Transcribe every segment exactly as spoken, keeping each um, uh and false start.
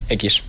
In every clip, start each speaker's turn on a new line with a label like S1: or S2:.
S1: X.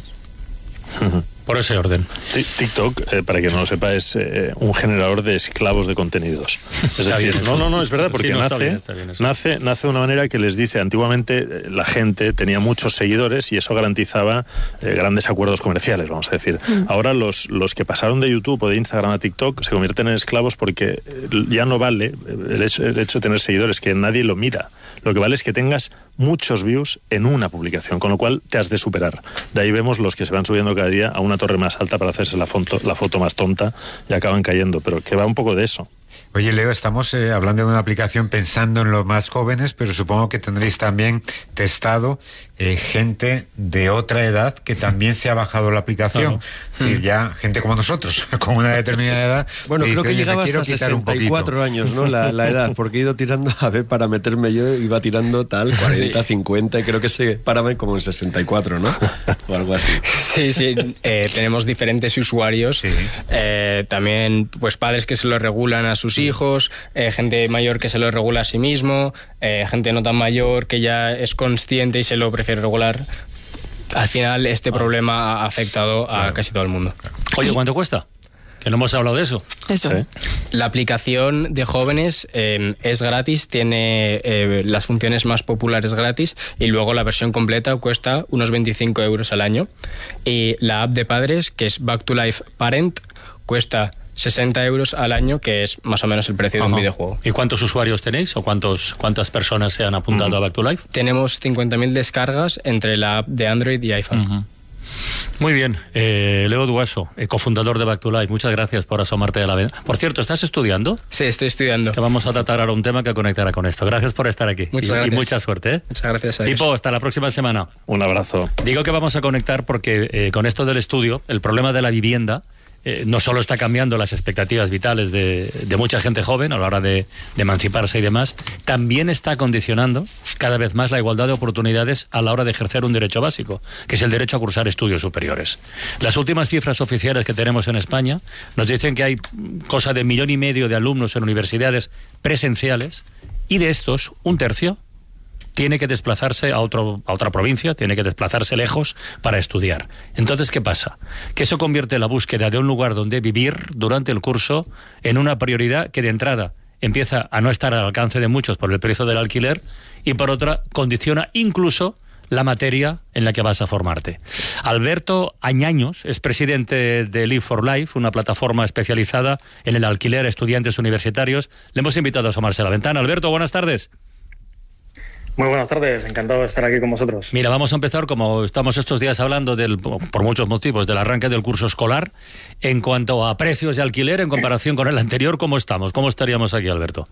S2: Por ese orden.
S3: TikTok, eh, para quien no lo sepa, es eh, un generador de esclavos de contenidos. Es decir, no, no, no, es verdad, porque sí, no, nace, está bien, está bien nace, nace de una manera que les dice, antiguamente eh, la gente tenía muchos seguidores y eso garantizaba eh, grandes acuerdos comerciales, vamos a decir. Mm. Ahora los, los que pasaron de YouTube o de Instagram a TikTok se convierten en esclavos porque ya no vale el hecho, el hecho de tener seguidores, que nadie lo mira. Lo que vale es que tengas muchos views en una publicación, con lo cual te has de superar. De ahí vemos los que se van subiendo cada día a una torre más alta para hacerse la foto, la foto más tonta y acaban cayendo, pero que va un poco de eso.
S4: Oye, Leo, estamos eh, hablando de una aplicación pensando en los más jóvenes, pero supongo que tendréis también testado eh, gente de otra edad que también se ha bajado la aplicación. Claro. Es decir, ya gente como nosotros, con una determinada edad.
S5: Bueno,
S4: que
S5: creo
S4: dice,
S5: que llegaba hasta sesenta y cuatro años, ¿no? La, la edad, porque he ido tirando, a ver, para meterme yo, iba tirando tal, cuarenta, sí. cincuenta, y creo que se paraba como en sesenta y cuatro, ¿no? O algo así.
S1: Sí, sí, eh, tenemos diferentes usuarios, sí. eh, también pues padres que se lo regulan a sus hijos, eh, gente mayor que se lo regula a sí mismo, eh, gente no tan mayor que ya es consciente y se lo prefiere regular. Al final este ah. problema ha afectado a claro. casi todo el mundo.
S2: Oye, ¿cuánto cuesta? Que no hemos hablado de eso.
S6: Eso.
S2: ¿Sí?
S1: La aplicación de jóvenes eh, es gratis, tiene eh, las funciones más populares gratis, y luego la versión completa cuesta unos veinticinco euros al año. Y la app de padres, que es Back to Life Parent, cuesta sesenta euros al año, que es más o menos el precio Ajá. de un videojuego.
S2: ¿Y cuántos usuarios tenéis o cuántos, cuántas personas se han apuntado uh-huh. a Back to Life?
S1: Tenemos cincuenta mil descargas entre la app de Android y iPhone.
S2: Uh-huh. Muy bien, eh, Leo Duaso, eh, cofundador de Back to Life, muchas gracias por asomarte a la vena. Por cierto, ¿estás estudiando?
S1: Sí, estoy estudiando.
S2: Que vamos a tratar ahora un tema que conectará con esto. Gracias por estar aquí.
S1: Muchas
S2: y,
S1: gracias.
S2: Y mucha suerte. ¿eh?
S1: Muchas gracias a Dios.
S2: Pipo, hasta la próxima semana.
S3: Un abrazo.
S2: Digo que vamos a conectar porque eh, con esto del estudio, el problema de la vivienda Eh, no solo está cambiando las expectativas vitales de, de mucha gente joven a la hora de, de emanciparse y demás, también está condicionando cada vez más la igualdad de oportunidades a la hora de ejercer un derecho básico, que es el derecho a cursar estudios superiores. Las últimas cifras oficiales que tenemos en España nos dicen que hay cosa de millón y medio de alumnos en universidades presenciales, y de estos, un tercio tiene que desplazarse a, otro, a otra provincia, tiene que desplazarse lejos para estudiar. Entonces, ¿qué pasa? Que eso convierte la búsqueda de un lugar donde vivir durante el curso en una prioridad que de entrada empieza a no estar al alcance de muchos por el precio del alquiler, y por otra condiciona incluso la materia en la que vas a formarte. Alberto Añaños es presidente de Live for Life, una plataforma especializada en el alquiler a estudiantes universitarios. Le hemos invitado a asomarse a la ventana. Alberto, buenas tardes.
S7: Muy buenas tardes, encantado de estar aquí con vosotros.
S2: Mira, vamos a empezar, como estamos estos días hablando, del, por muchos motivos, del arranque del curso escolar. En cuanto a precios de alquiler, en comparación con el anterior, ¿cómo estamos? ¿Cómo estaríamos aquí, Alberto?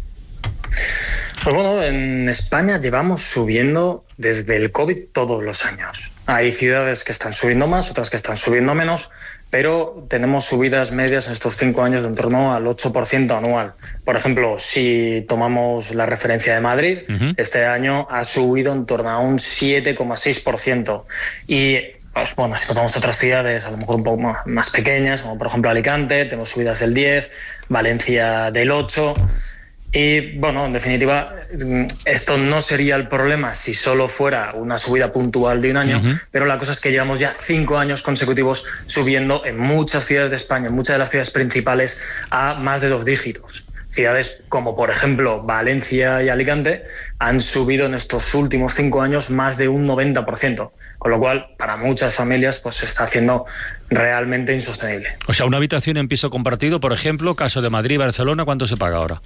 S7: Pues bueno, en España llevamos subiendo desde el COVID todos los años. Hay ciudades que están subiendo más, otras que están subiendo menos, pero tenemos subidas medias en estos cinco años de en torno al ocho por ciento anual. Por ejemplo, si tomamos la referencia de Madrid, uh-huh. este año ha subido en torno a un siete coma seis por ciento. Y pues bueno, si tomamos otras ciudades a lo mejor un poco más pequeñas, como por ejemplo Alicante, tenemos subidas del diez, Valencia del ocho. Y bueno, en definitiva, esto no sería el problema si solo fuera una subida puntual de un año, uh-huh. pero la cosa es que llevamos ya cinco años consecutivos subiendo en muchas ciudades de España, en muchas de las ciudades principales, a más de dos dígitos. Ciudades como, por ejemplo, Valencia y Alicante han subido en estos últimos cinco años más de un noventa por ciento, con lo cual, para muchas familias, pues se está haciendo realmente insostenible.
S2: O sea, una habitación en piso compartido, por ejemplo, caso de Madrid y Barcelona, ¿cuánto se paga ahora?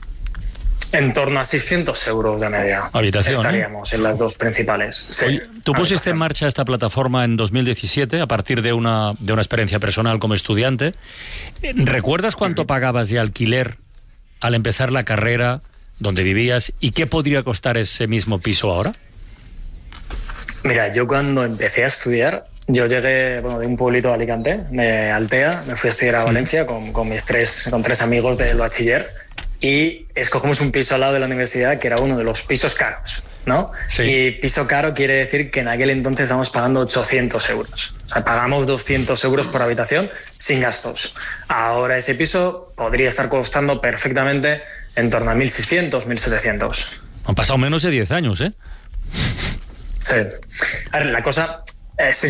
S7: En torno a seiscientos euros de media.
S2: Habitación,
S7: estaríamos, ¿eh? En las dos principales. Sí.
S2: Oye, tú pusiste en marcha esta plataforma en dos mil diecisiete a partir de una, de una experiencia personal como estudiante. ¿Recuerdas cuánto pagabas de alquiler al empezar la carrera, donde vivías, y qué podría costar ese mismo piso ahora?
S7: Mira, yo cuando empecé a estudiar, yo llegué bueno, de un pueblito de Alicante, de Altea, me fui a estudiar a Valencia mm. con, con mis tres, con tres amigos del bachiller. Y escogimos un piso al lado de la universidad que era uno de los pisos caros, ¿no? Sí. Y piso caro quiere decir que en aquel entonces estábamos pagando ochocientos euros. O sea, pagamos doscientos euros por habitación sin gastos. Ahora ese piso podría estar costando perfectamente en torno a mil seiscientos, mil setecientos.
S2: Han pasado menos de diez años, ¿eh?
S7: Sí. A ver, la cosa... Eh,